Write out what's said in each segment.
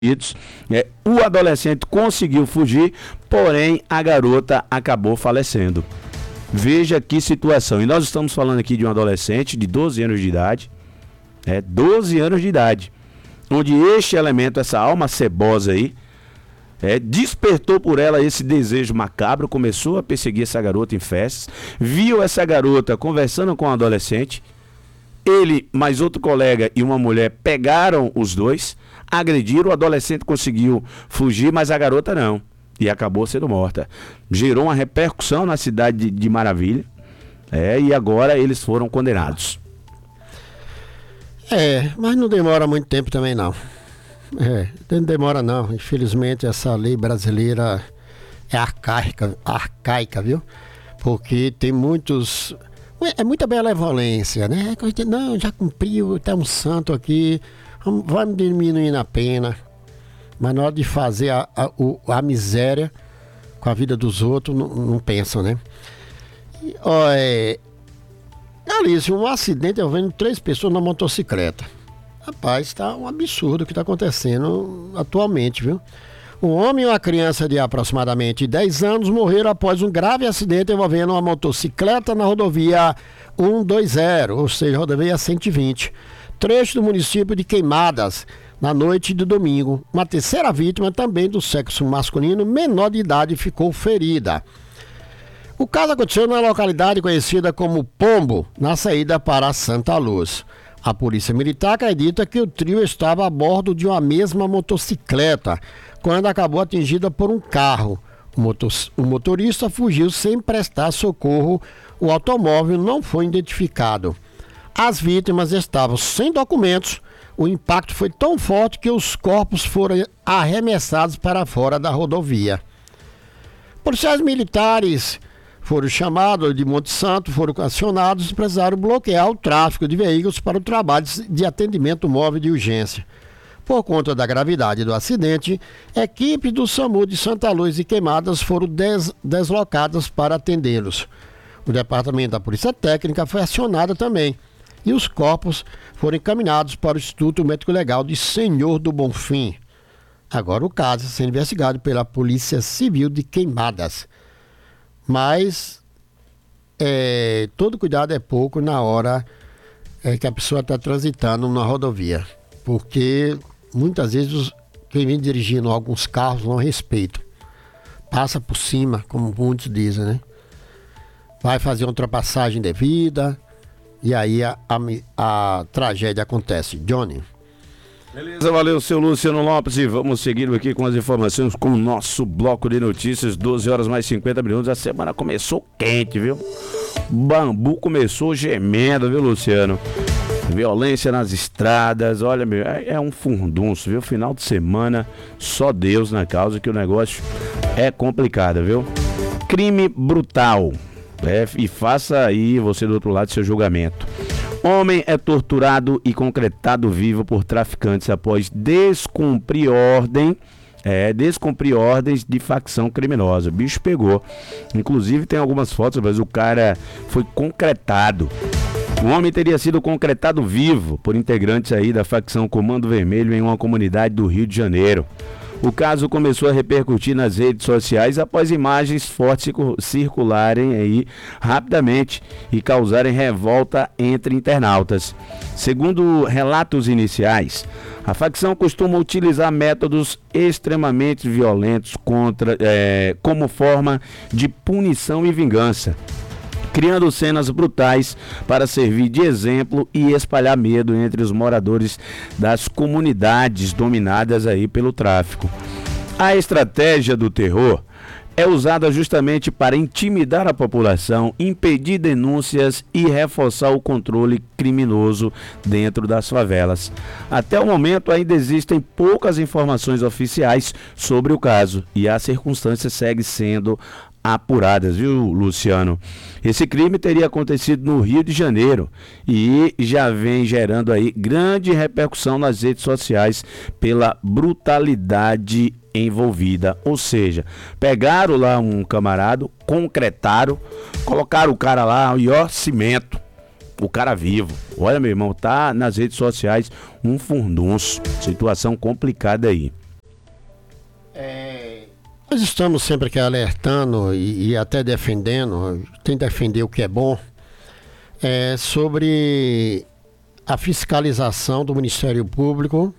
O adolescente conseguiu fugir, porém a garota acabou falecendo. Veja que situação. E nós estamos falando aqui de um adolescente de 12 anos de idade, 12 anos de idade, onde este elemento, essa alma cebosa aí, despertou por ela esse desejo macabro, começou a perseguir essa garota em festas, viu essa garota conversando com um adolescente, ele, mais outro colega e uma mulher pegaram os dois, agrediram, o adolescente conseguiu fugir, mas a garota não, e acabou sendo morta. Gerou uma repercussão na cidade de Maravilha, e agora eles foram condenados. Mas não demora muito tempo também não. Não demora não, infelizmente essa lei brasileira é arcaica, viu? Porque tem muitos... É muita benevolência, né? Não, já cumpriu, tá um santo aqui, vamos diminuir a pena. Mas na hora de fazer a miséria com a vida dos outros, não pensam, né? Alice, um acidente envolvendo 3 pessoas na motocicleta. Rapaz, está um absurdo o que está acontecendo atualmente, viu? Um homem e uma criança de aproximadamente 10 anos morreram após um grave acidente envolvendo uma motocicleta na rodovia 120, ou seja, rodovia 120, trecho do município de Queimadas, na noite de domingo. Uma terceira vítima, também do sexo masculino, menor de idade, ficou ferida. O caso aconteceu na localidade conhecida como Pombo, na saída para Santa Luz. A polícia militar acredita que o trio estava a bordo de uma mesma motocicleta, quando acabou atingida por um carro. O motorista fugiu sem prestar socorro. O automóvel não foi identificado. As vítimas estavam sem documentos. O impacto foi tão forte que os corpos foram arremessados para fora da rodovia. Policiais militares foram chamados de Monte Santo, foram acionados e precisaram bloquear o tráfego de veículos para o trabalho de atendimento móvel de urgência. Por conta da gravidade do acidente, equipes do SAMU de Santa Luz e Queimadas foram deslocadas para atendê-los. O departamento da Polícia Técnica foi acionado também e os corpos foram encaminhados para o Instituto Médico Legal de Senhor do Bonfim. Agora o caso está sendo investigado pela Polícia Civil de Queimadas. Mas todo cuidado é pouco na hora que a pessoa está transitando na rodovia, porque muitas vezes quem vem dirigindo alguns carros não respeitam, passa por cima, como muitos dizem, né? Vai fazer uma ultrapassagem devida e aí a tragédia acontece. Johnny. Beleza, valeu, seu Luciano Lopes, e vamos seguir aqui com as informações com o nosso bloco de notícias, 12 horas mais 50 minutos, a semana começou quente, viu? Bambu começou gemendo, viu, Luciano? Violência nas estradas, olha, meu, é um furdunço, viu? Final de semana, só Deus na causa, que o negócio é complicado, viu? Crime brutal, e faça aí você do outro lado seu julgamento. Homem é torturado e concretado vivo por traficantes após descumprir ordens de facção criminosa. O bicho pegou. Inclusive tem algumas fotos, mas o cara foi concretado. O homem teria sido concretado vivo por integrantes aí da facção Comando Vermelho em uma comunidade do Rio de Janeiro. O caso começou a repercutir nas redes sociais após imagens fortes circularem aí rapidamente e causarem revolta entre internautas. Segundo relatos iniciais, a facção costuma utilizar métodos extremamente violentos como forma de punição e vingança, criando cenas brutais para servir de exemplo e espalhar medo entre os moradores das comunidades dominadas aí pelo tráfico. A estratégia do terror é usada justamente para intimidar a população, impedir denúncias e reforçar o controle criminoso dentro das favelas. Até o momento ainda existem poucas informações oficiais sobre o caso e as circunstâncias seguem sendo apuradas, viu, Luciano? Esse crime teria acontecido no Rio de Janeiro e já vem gerando aí grande repercussão nas redes sociais pela brutalidade envolvida. Ou seja, pegaram lá um camarada, concretaram, colocaram o cara lá e cimento, o cara vivo. Olha, meu irmão, tá nas redes sociais um furdunço, situação complicada aí. Nós estamos sempre aqui alertando e até defendendo, tem que defender o que é bom, sobre a fiscalização do Ministério Público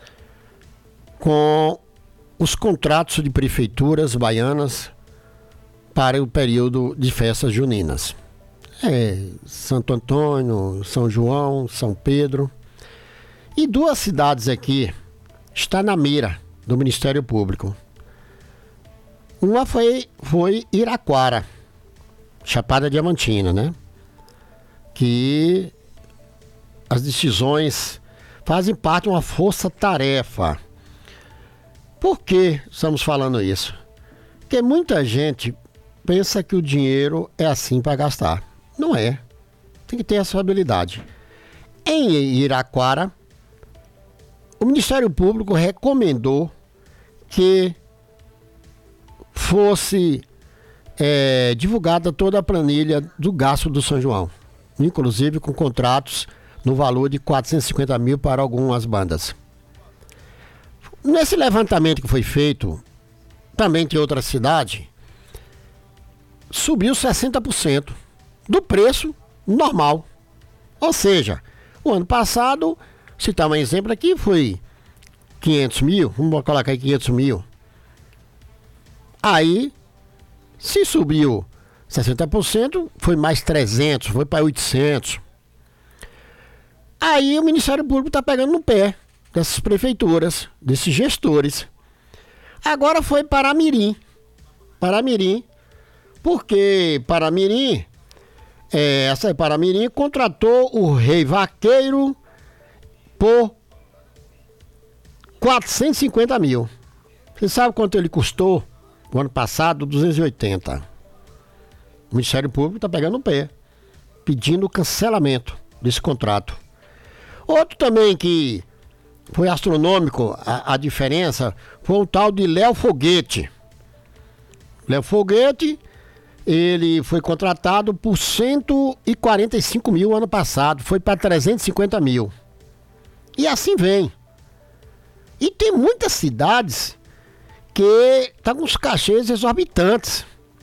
com os contratos de prefeituras baianas para o período de festas juninas. Santo Antônio, São João, São Pedro. E duas cidades aqui está na mira do Ministério Público. Uma foi Iraquara, Chapada Diamantina, né? Que as decisões fazem parte de uma força-tarefa. Por que estamos falando isso? Porque muita gente pensa que o dinheiro é assim para gastar. Não é. Tem que ter essa habilidade. Em Iraquara, o Ministério Público recomendou que fosse divulgada toda a planilha do gasto do São João, inclusive com contratos no valor de 450 mil para algumas bandas. Nesse levantamento que foi feito, também tem outra cidade, subiu 60% do preço normal. Ou seja, o ano passado, citar um exemplo aqui, foi 500 mil, vamos colocar aí 500 mil. Aí, se subiu 60%, foi mais 300, foi para 800. Aí o Ministério Público está pegando no pé dessas prefeituras, desses gestores. Agora foi Paramirim. Porque Paramirim, essa Paramirim contratou o Rei Vaqueiro por 450 mil. Você sabe quanto ele custou? O ano passado, 280. O Ministério Público está pegando o pé, pedindo o cancelamento desse contrato. Outro também que foi astronômico a diferença foi o tal de Léo Foguete. Léo Foguete, ele foi contratado por 145 mil ano passado, foi para 350 mil. E assim vem. E tem muitas cidades que tá com os cachês exorbitantes.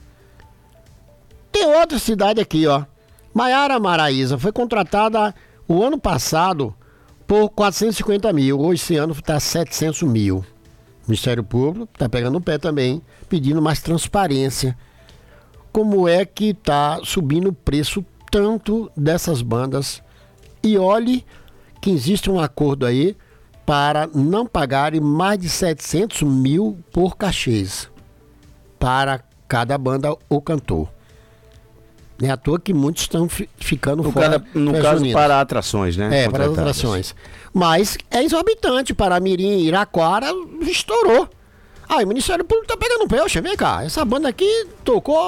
Tem outra cidade aqui, ó. Maiara Maraíza foi contratada o ano passado por 450 mil. Hoje, esse ano, está 700 mil. O Ministério Público está pegando o pé também, pedindo mais transparência. Como é que está subindo o preço tanto dessas bandas? E olhe que existe um acordo aí para não pagarem mais de 700 mil por cachês para cada banda ou cantor. Não é à toa que muitos estão ficando fora. No caso, para atrações, né? Para atrações. Mas é exorbitante. Paramirim, Iraquara, estourou. Aí o Ministério Público tá pegando o pé. Oxe, vem cá, essa banda aqui tocou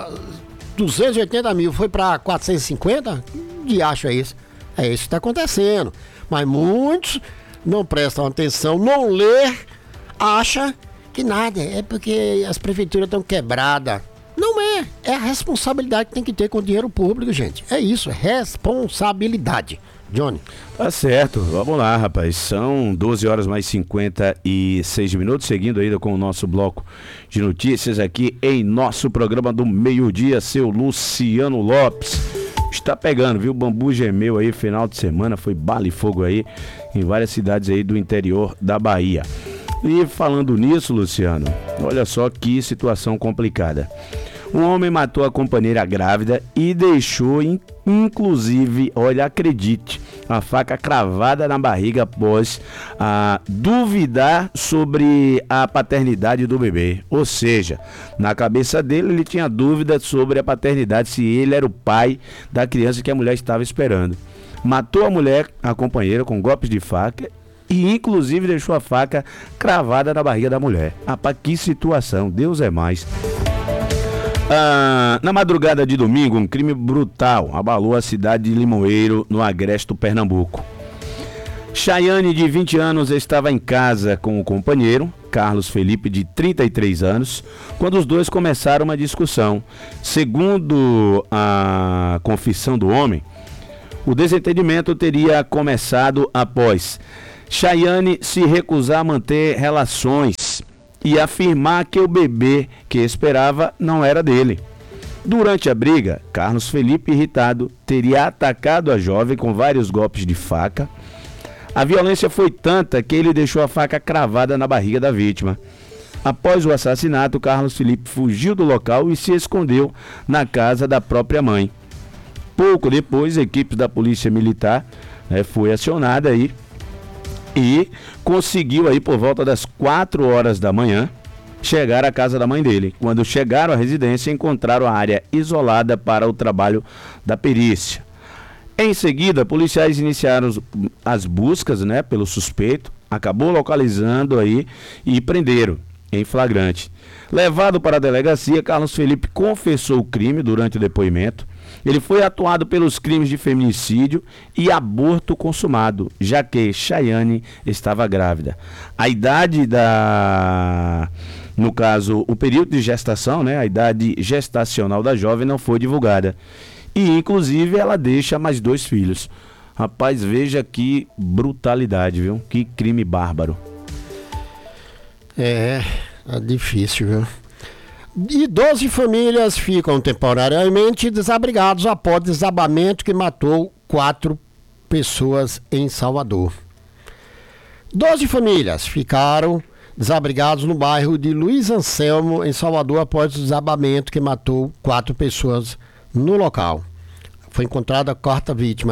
280 mil, foi para 450? Que acho é isso? É isso que está acontecendo. Mas muitos não prestam atenção, não lê, acha que nada, é porque as prefeituras estão quebradas. Não é, é a responsabilidade que tem que ter com o dinheiro público, gente. É isso, responsabilidade. Johnny. Tá certo, vamos lá, rapaz. São 12 horas mais 56 minutos, seguindo ainda com o nosso bloco de notícias aqui em nosso programa do meio-dia, seu Luciano Lopes. Está pegando, viu? O bambu gemeu aí, final de semana, foi bala e fogo aí em várias cidades aí do interior da Bahia. E falando nisso, Luciano, olha só que situação complicada. Um homem matou a companheira grávida e deixou, inclusive, olha, acredite, a faca cravada na barriga após duvidar sobre a paternidade do bebê. Ou seja, na cabeça dele ele tinha dúvida sobre a paternidade, se ele era o pai da criança que a mulher estava esperando. Matou a mulher, a companheira, com golpes de faca e inclusive deixou a faca cravada na barriga da mulher. Rapaz, que situação, Deus é mais. Na madrugada de domingo, um crime brutal abalou a cidade de Limoeiro, no Agreste, Pernambuco. Chayane, de 20 anos, estava em casa com o companheiro, Carlos Felipe, de 33 anos, quando os dois começaram uma discussão. Segundo a confissão do homem, o desentendimento teria começado após Chayane se recusar a manter relações e afirmar que o bebê que esperava não era dele. Durante a briga, Carlos Felipe, irritado, teria atacado a jovem com vários golpes de faca. A violência foi tanta que ele deixou a faca cravada na barriga da vítima. Após o assassinato, Carlos Felipe fugiu do local e se escondeu na casa da própria mãe. Pouco depois, a equipe da Polícia Militar foi acionada aí e conseguiu aí por volta das 4 horas da manhã chegar à casa da mãe dele. Quando chegaram à residência, encontraram a área isolada para o trabalho da perícia. Em seguida, policiais iniciaram as buscas, pelo suspeito, acabou localizando aí e prenderam em flagrante. Levado para a delegacia, Carlos Felipe confessou o crime durante o depoimento. Ele foi atuado pelos crimes de feminicídio e aborto consumado, já que Chayane estava grávida. A idade no caso, o período de gestação, a idade gestacional da jovem não foi divulgada. E, inclusive, ela deixa mais 2 filhos. Rapaz, veja que brutalidade, viu? Que crime bárbaro. É difícil, viu? E 12 famílias ficam temporariamente desabrigados após desabamento que matou 4 pessoas em Salvador. 12 famílias ficaram desabrigados no bairro de Luiz Anselmo, em Salvador, após o desabamento que matou 4 pessoas no local. Foi encontrada a 4ª vítima,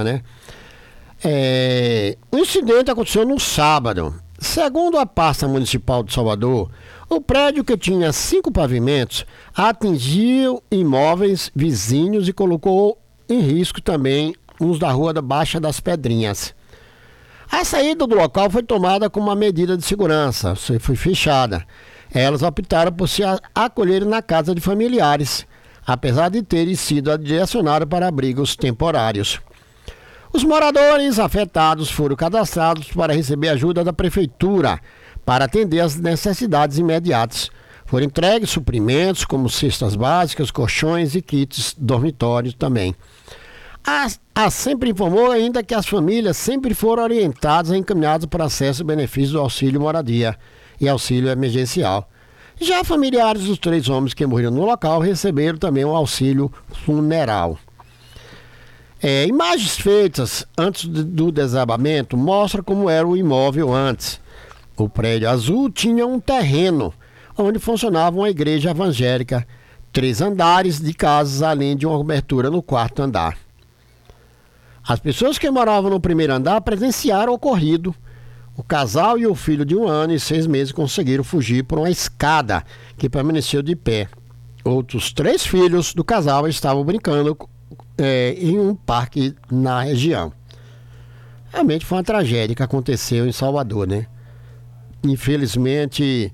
O incidente aconteceu no sábado. Segundo a pasta municipal de Salvador, o prédio, que tinha 5 pavimentos, atingiu imóveis vizinhos e colocou em risco também uns da Rua da Baixa das Pedrinhas. A saída do local foi tomada como uma medida de segurança, foi fechada. Elas optaram por se acolherem na casa de familiares, apesar de terem sido direcionadas para abrigos temporários. Os moradores afetados foram cadastrados para receber ajuda da prefeitura para atender às necessidades imediatas. Foram entregues suprimentos como cestas básicas, colchões e kits dormitórios também. A sempre informou ainda que as famílias sempre foram orientadas e encaminhadas para acesso e benefícios do auxílio moradia e auxílio emergencial. Já familiares dos 3 homens que morreram no local receberam também um auxílio funeral. Imagens feitas antes do desabamento mostram como era o imóvel antes. O prédio azul tinha um terreno onde funcionava uma igreja evangélica, 3 andares de casas, além de uma cobertura no 4º andar. As pessoas que moravam no 1º andar presenciaram o ocorrido. O casal e o filho de 1 ano e 6 meses conseguiram fugir por uma escada que permaneceu de pé. Outros 3 filhos do casal estavam brincando em um parque na região. Realmente foi uma tragédia que aconteceu em Salvador, Infelizmente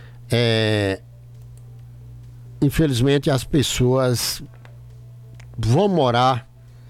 as pessoas vão morar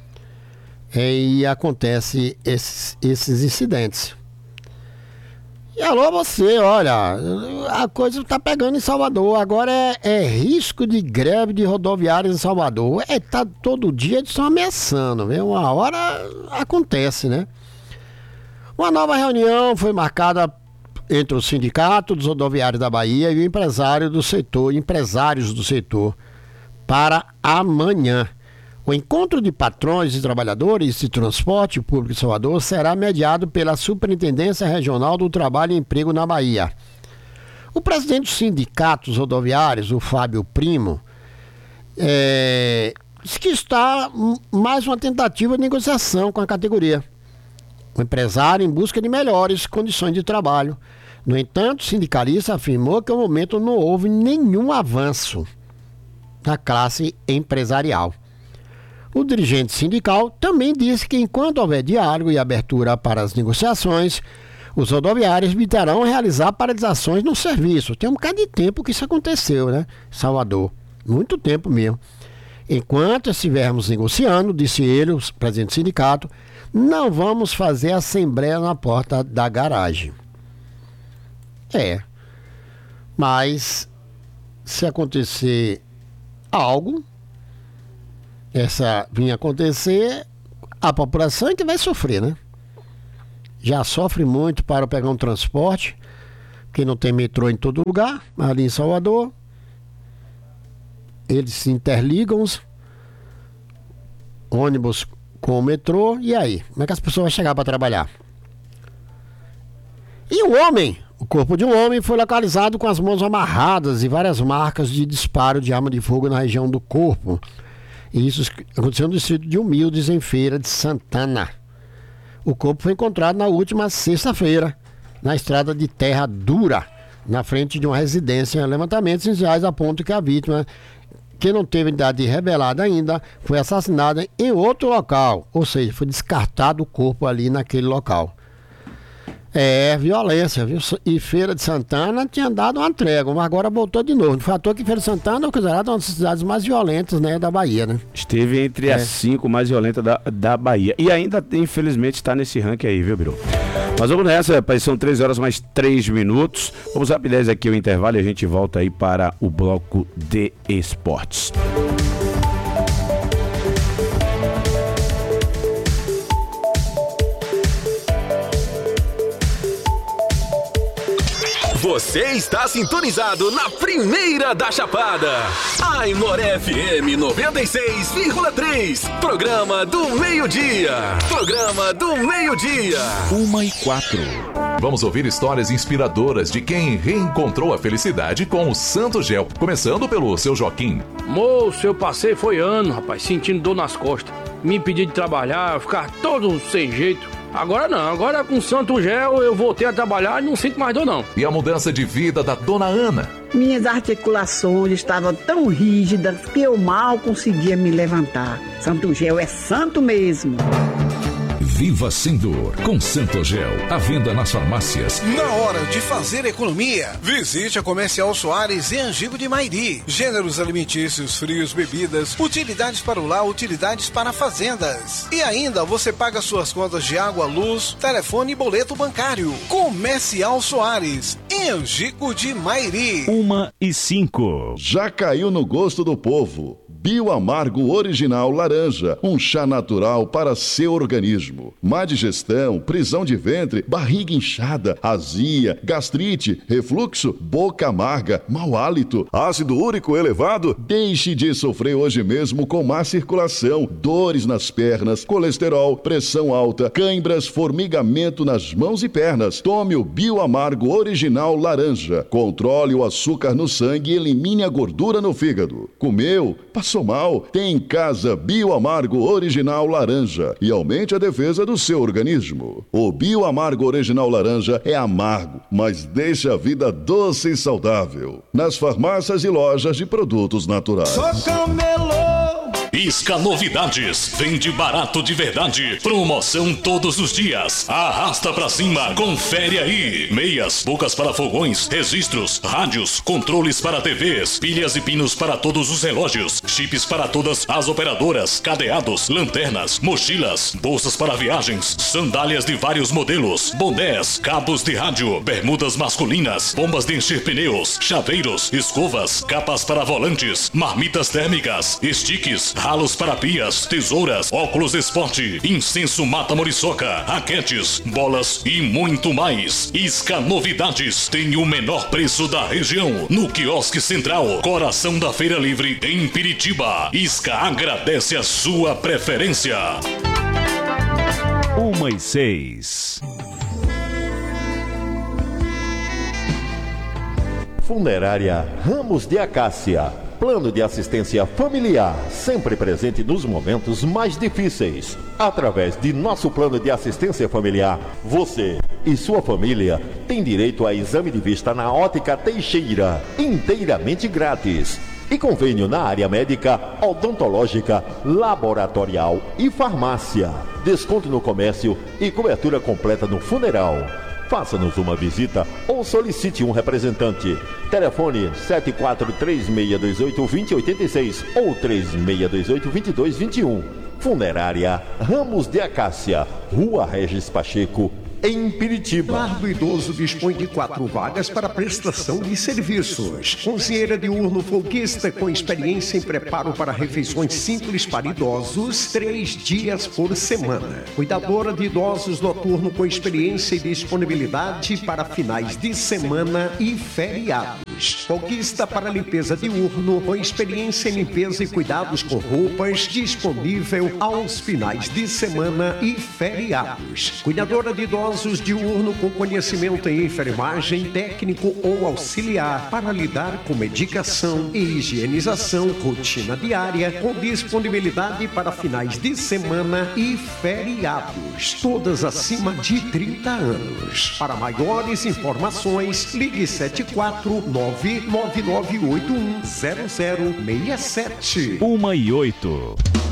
e acontece esses incidentes. E alô você, olha, a coisa está pegando em Salvador. Agora é risco de greve de rodoviárias em Salvador. Tá todo dia eles estão ameaçando, uma hora acontece, Uma nova reunião foi marcada entre o Sindicato dos Rodoviários da Bahia e o empresários do setor para amanhã. O encontro de patrões e trabalhadores de transporte público de Salvador será mediado pela Superintendência Regional do Trabalho e Emprego na Bahia. O presidente dos sindicatos rodoviários, o Fábio Primo, diz que está mais uma tentativa de negociação com a categoria. O empresário em busca de melhores condições de trabalho. No entanto, o sindicalista afirmou que no momento não houve nenhum avanço na classe empresarial. O dirigente sindical também disse que enquanto houver diálogo e abertura para as negociações, os rodoviários evitarão realizar paralisações no serviço. Tem um bocado de tempo que isso aconteceu, Salvador. Muito tempo mesmo. Enquanto estivermos negociando, disse ele, o presidente do sindicato, não vamos fazer assembleia na porta da garagem. Mas se acontecer algo, vinha acontecer, a população é que vai sofrer, Já sofre muito para pegar um transporte, que não tem metrô em todo lugar, ali em Salvador. Eles se interligam, ônibus com o metrô, e aí? Como é que as pessoas vão chegar para trabalhar? E o corpo de um homem foi localizado com as mãos amarradas e várias marcas de disparo de arma de fogo na região do corpo. E isso aconteceu no distrito de Humildes, em Feira de Santana. O corpo foi encontrado na última sexta-feira, na estrada de terra dura, na frente de uma residência. Levantamentos iniciais apontam que a vítima, que não teve idade revelada ainda, foi assassinada em outro local, ou seja, foi descartado o corpo ali naquele local. É, violência, viu? E Feira de Santana tinha dado uma trégua, mas agora voltou de novo. Não foi à toa que Feira de Santana é considerada uma das cidades mais violentas, né, da Bahia, né? Esteve entre as 5 mais violentas da Bahia. E ainda, infelizmente, está nesse ranking aí, viu, Biru? Mas vamos nessa, rapaz, são 13 horas mais 3 minutos. Vamos rapidez aqui o intervalo e a gente volta aí para o bloco de esportes. Você está sintonizado na primeira da Chapada. Aimoré FM 96,3. Programa do meio-dia. 1h04. Vamos ouvir histórias inspiradoras de quem reencontrou a felicidade com o Santo Gel. Começando pelo seu Joaquim. Moço, eu passei foi ano, rapaz, sentindo dor nas costas. Me impedi de trabalhar, ficar todo sem jeito. Agora não, agora com Santo Gel eu voltei a trabalhar e não sinto mais dor não. E a mudança de vida da dona Ana. Minhas articulações estavam tão rígidas que eu mal conseguia me levantar. Santo Gel é santo mesmo. Viva sem dor com Santo Gel, à venda nas farmácias. Na hora de fazer economia, visite a Comercial Soares em Angico de Mairi. Gêneros alimentícios, frios, bebidas, utilidades para o lar, utilidades para fazendas. E ainda você paga suas contas de água, luz, telefone e boleto bancário. Comercial Soares, em Angico de Mairi. 1h05. Já caiu no gosto do povo. Bioamargo Original Laranja, um chá natural para seu organismo. Má digestão, prisão de ventre, barriga inchada, azia, gastrite, refluxo, boca amarga, mau hálito, ácido úrico elevado? Deixe de sofrer hoje mesmo com má circulação, dores nas pernas, colesterol, pressão alta, cãibras, formigamento nas mãos e pernas. Tome o Bioamargo Original Laranja. Controle o açúcar no sangue e elimine a gordura no fígado. Comeu? Passou mal? Tem em casa Bioamargo Original Laranja e aumente a defesa do seu organismo. O Bioamargo Original Laranja é amargo, mas deixa a vida doce e saudável. Nas farmácias e lojas de produtos naturais. Isca Novidades, vende barato de verdade, promoção todos os dias, arrasta pra cima, confere aí, meias, bocas para fogões, registros, rádios, controles para TVs, pilhas e pinos para todos os relógios, chips para todas as operadoras, cadeados, lanternas, mochilas, bolsas para viagens, sandálias de vários modelos, bonés, cabos de rádio, bermudas masculinas, bombas de encher pneus, chaveiros, escovas, capas para volantes, marmitas térmicas, sticks, ralos para pias, tesouras, óculos de esporte, incenso mata muriçoca, raquetes, bolas e muito mais. Isca Novidades tem o menor preço da região. No quiosque central, coração da Feira Livre, em Piritiba. Isca agradece a sua preferência. 1h06. Funerária Ramos de Acácia. Plano de assistência familiar, sempre presente nos momentos mais difíceis. Através de nosso plano de assistência familiar, você e sua família têm direito a exame de vista na Ótica Teixeira, inteiramente grátis. E convênio na área médica, odontológica, laboratorial e farmácia. Desconto no comércio e cobertura completa no funeral. Faça-nos uma visita ou solicite um representante. Telefone 7436282086 ou 36282221. Funerária Ramos de Acácia, Rua Regis Pacheco, em Piritiba. Lar do Idoso dispõe de 4 vagas para prestação de serviços. Cozinheira diurno folguista com experiência em preparo para refeições simples para idosos, 3 dias por semana. Cuidadora de idosos noturno com experiência e disponibilidade para finais de semana e feriados. Folguista para limpeza diurno com experiência em limpeza e cuidados com roupas, disponível aos finais de semana e feriados. Cuidadora de idosos diurno com conhecimento em enfermagem, técnico ou auxiliar para lidar com medicação e higienização, rotina diária, com disponibilidade para finais de semana e feriados. Todas acima de 30 anos. Para maiores informações, ligue 749-9981-0067. 1:08.